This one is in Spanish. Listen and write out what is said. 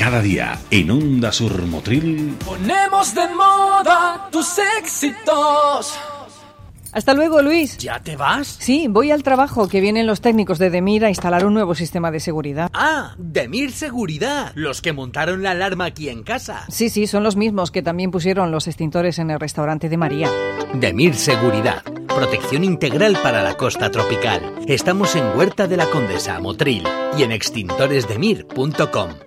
Cada día en Onda Sur Motril ponemos de moda tus éxitos. Hasta luego, Luis. ¿Ya te vas? Sí, voy al trabajo, que vienen los técnicos de Demir a instalar un nuevo sistema de seguridad. Ah, Demir Seguridad, los que montaron la alarma aquí en casa. Sí, son los mismos que también pusieron los extintores en el restaurante de María. Demir Seguridad, protección integral para la costa tropical. Estamos en Huerta de la Condesa, Motril, y en extintoresdemir.com.